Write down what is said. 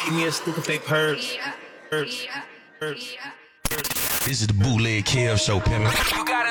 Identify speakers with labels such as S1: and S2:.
S1: Give me a stick of fake perks.
S2: This is the Bootleg Kev Show, pimpin'.
S3: You got